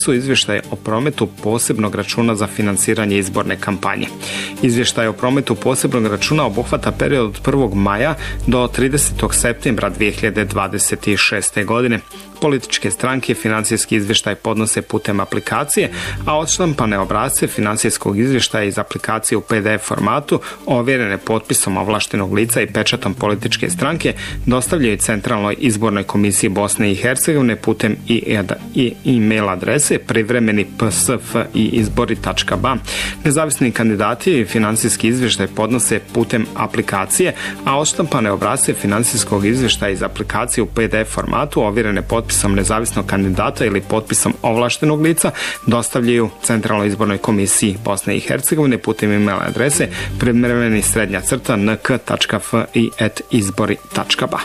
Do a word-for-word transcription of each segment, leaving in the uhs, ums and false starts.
su izvještaj o prometu posebnog računa za financiranje izborne kampanje. Izvještaj o prometu posebnog računa obuhvata period od prvog maja do tridesetog septembra dvije hiljade dvadeset šeste. godine. Političke stranke financijski izvještaj podnose putem aplikacije, a odštampane obrasce financijskog izvještaja iz aplikacije u P D F formatu, ovjerene potpisom ovlaštenog lica i pečatom političke stranke, dostavljaju Centralnoj izbornoj komisiji Bosne i Hercegovine putem i e-mail adrese privremeni p s f i izbori tačka b a. Nezavisni kandidati financijski izvještaj podnose putem aplikacije, a odštampane obrasce financijskog izvještaja iz aplikacije u P D F formatu, ovjerene potpisom nezavisnog kandidata ili potpisom ovlaštenog lica, dostavljaju Centralnoj izbornoj komisiji Bosne i Hercegovine putem e-mail adrese privremeni srednja crta n k tačka f i at izbori tačka b a.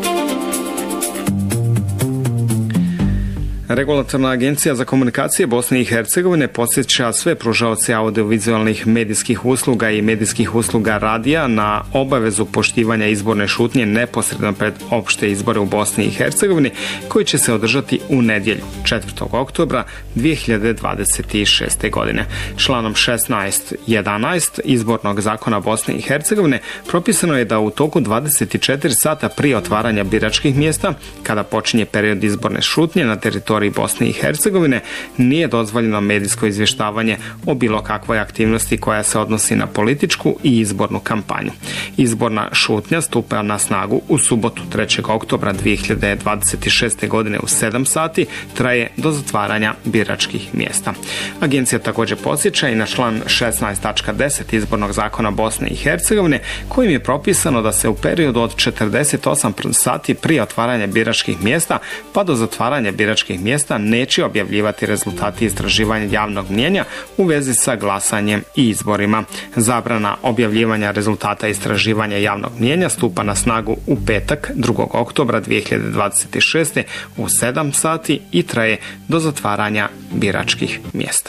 Regulatorna agencija za komunikacije Bosne i Hercegovine podsjeća sve pružaoce audiovizualnih medijskih usluga i medijskih usluga radija na obavezu poštivanja izborne šutnje neposredno pred opšte izbore u Bosni i Hercegovini, koji će se održati u nedjelju, četvrtog oktobra dvije hiljade dvadeset šeste. godine. Članom šesnaest jedanaest Izbornog zakona Bosne i Hercegovine propisano je da u toku dvadeset četiri sata prije otvaranja biračkih mjesta, kada počinje period izborne šutnje na teritoriji Bosne i Hercegovine, nije dozvoljeno medijsko izvještavanje o bilo kakvoj aktivnosti koja se odnosi na političku i izbornu kampanju. Izborna šutnja stupa na snagu u subotu trećeg oktobra dvije hiljade dvadeset šeste. godine u sedam sati, traje do zatvaranja biračkih mjesta. Agencija također podsjeća i na član šesnaest tačka deset Izbornog zakona Bosne i Hercegovine, kojim je propisano da se u periodu od četrdeset osam sati prije otvaranja biračkih mjesta pa do zatvaranja biračkih mjesta neće objavljivati rezultati istraživanja javnog mnijenja u vezi sa glasanjem i izborima. Zabrana objavljivanja rezultata istraživanja javnog mnijenja stupa na snagu u petak drugog oktobra dvije hiljade dvadeset šeste. u sedam sati i traje do zatvaranja biračkih mjesta.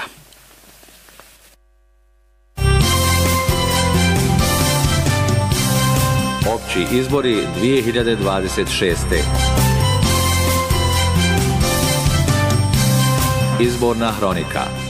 Opći izbori dvije hiljade dvadeset šeste. Izborna hronika.